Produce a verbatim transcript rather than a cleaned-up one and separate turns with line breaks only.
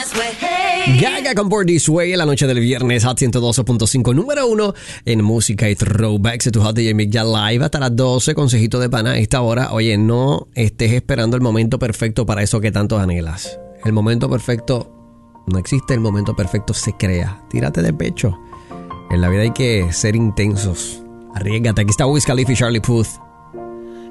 Gaga con Born This Way en la noche del viernes, Hot ciento doce punto cinco, número uno en música y throwbacks de tu Hot D J Mick ya live hasta las doce, consejito de pana a esta hora. Oye, no estés esperando el momento perfecto para eso que tanto anhelas. El momento perfecto no existe, el momento perfecto se crea. Tírate de pecho. En la vida hay que ser intensos. Arriésgate. Aquí está Wiz Khalifa y Charlie Puth.